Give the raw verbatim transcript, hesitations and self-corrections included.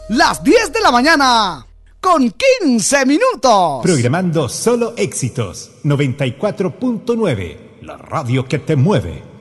Las diez de la mañana, con quince minutos. Programando solo éxitos. noventa y cuatro punto nueve, la radio que te mueve.